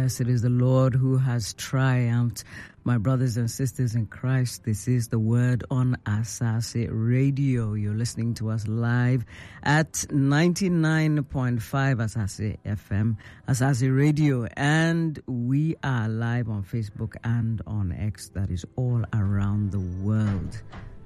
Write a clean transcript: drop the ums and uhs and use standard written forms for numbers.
Blessed is the Lord who has triumphed. My brothers and sisters in Christ, this is the word on Asase Radio. You're listening to us live at 99.5 Asase FM, Asase Radio, and we are live on Facebook and on X. That is all around the world.